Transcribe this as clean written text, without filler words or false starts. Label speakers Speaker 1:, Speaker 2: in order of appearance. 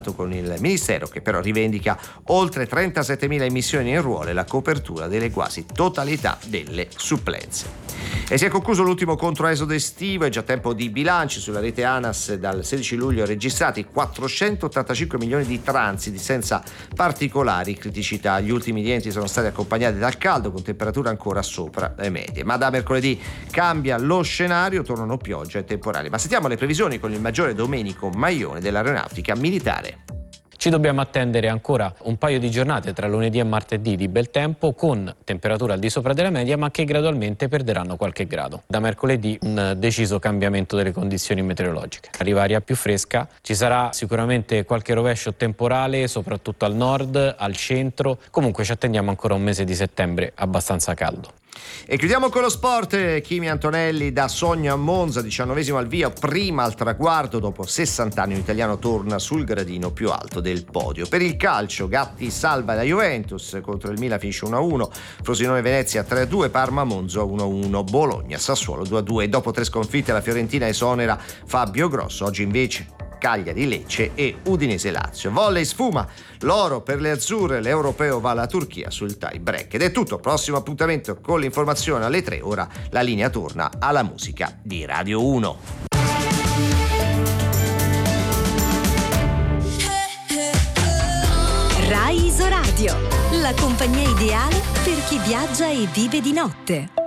Speaker 1: con il Ministero, che però rivendica oltre 37.000 immissioni in ruolo e la copertura delle quasi totalità delle supplenze. E si è concluso l'ultimo controesodo estivo, è già tempo di bilanci. Sulla rete ANAS dal 16 luglio registrati 485 milioni di transiti senza particolari criticità. Gli ultimi nienti sono stati accompagnati dal caldo, con temperature ancora sopra le medie. Ma da mercoledì cambia lo scenario, tornano piogge e temporali. Ma sentiamo le previsioni con il maggiore Domenico Maione dell'Aeronautica Militare.
Speaker 2: Ci dobbiamo attendere ancora un paio di giornate tra lunedì e martedì di bel tempo, con temperature al di sopra della media, ma che gradualmente perderanno qualche grado. Da mercoledì un deciso cambiamento delle condizioni meteorologiche. Arriva aria più fresca, ci sarà sicuramente qualche rovescio temporale, soprattutto al nord, al centro. Comunque ci attendiamo ancora un mese di settembre abbastanza caldo.
Speaker 1: E chiudiamo con lo sport. Kimi Antonelli da Sogno a Monza, 19esimo al via, prima al traguardo. Dopo 60 anni un italiano torna sul gradino più alto del podio. Per il calcio, Gatti salva la Juventus, contro il Milan finisce 1-1, Frosinone Venezia 3-2, Parma Monza 1-1, Bologna Sassuolo 2-2. Dopo 3 sconfitte la Fiorentina esonera Fabio Grosso. Oggi invece Cagliari Lecce e Udinese Lazio. Volley sfuma l'oro per le azzurre, l'europeo va alla Turchia sul tie break. Ed è tutto, prossimo appuntamento con l'informazione alle 3. Ora la linea torna alla musica di Radio 1.
Speaker 3: Rai Isoradio, la compagnia ideale per chi viaggia e vive di notte.